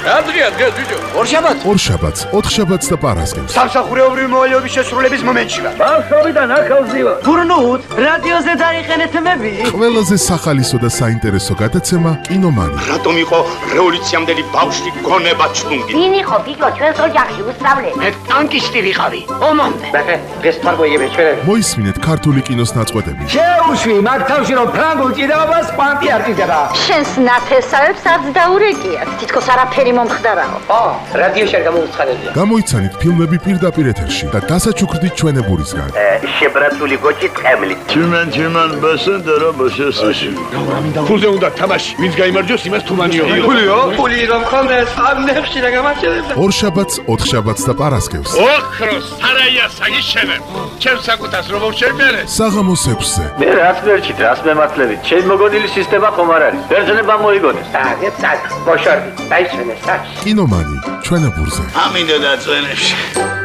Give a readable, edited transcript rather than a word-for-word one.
ადრია დგას ბიჭო. ორშაბათს, ოთხშაბათს და პარასკევს. სამსახურეობრივი მოვალეობის შესრულების მომენტში ვარ. ბავშვობიდან ახალზი ვარ. გურნუთ, რადიოზე დაიყენეთ მები. ყველაზე სახალისო და საინტერესო გადაცემა კინომანი. რატომ იყო რევოლუციამდელი ბავშვი გონება ჩუნგი? ვინ იყო ბიჭო ჩვენს ოჯახში უსწავლე? მე ტანკისტი ვიყავი. ომამდე. ბახე, დღეს თვარგოიები ჩვენ. მოისმინეთ ქართული კინოს ნაწყვეტები. შეუშვი მაგ თავში რომ ფრანგულ ჭიდაობას პანტი არ ჭიდდება. შენს ნათესავებს არც დაურეკიათ. თითქოს არაფერი მომხდარაო. რადიოში არ გამოუცხადებია. გამოიცანით ფილმები პირდაპირ ეთერში და დასაჩუქრდით ჩვენებურისგან. შებრაცული გოჭი ტყემლი. Чиман басендера басесაში. ფულზე უნდა თამაში. ვინც გაიმარჯვოს იმას თუმანიო. ფული რომ ხონდეს, ამ ნებში რა გამარჯვებდა. ორშაბათს, ოთხშაბათს და პარასკევს. ოქროს სარაია საგიშენებ. ჩემს საკუთას რომ შევმერე. საღამოს 6-ზე. მე რაც მერჩით, რაც მემართლებით. ჩემ მოგონილი სისტემა ხომ არ არის. ბერძნება მოიგონეს. აგეთ სად. ბოშორდი. დაისვენე სად. კინომანი ჩვენებურზე. ამინდა დაწვენებში.